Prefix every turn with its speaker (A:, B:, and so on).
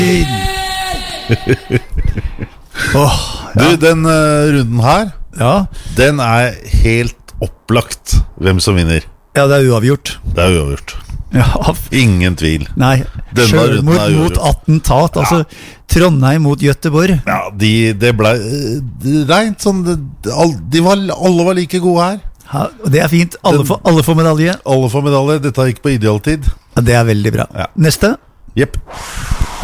A: Du, den runden her,
B: Ja.
A: den helt opplagt hvem som vinner.
B: Ja, det uavgjort.
A: Det uavgjort.
B: Ja,
A: Ingen tvil.
B: nei,
A: Denne runden
B: selvmord mot
A: uavgjort.
B: attentat. Altså, Trondheim mot Göteborg.
A: Ja, det ble rent sånn alle var like gode her.
B: Ja, og det fint. Alle får medalje.
A: Alle får medalje. Dette gikk på idealtid.
B: Ja, det veldig bra.
A: Ja.
B: Neste.
A: Jepp.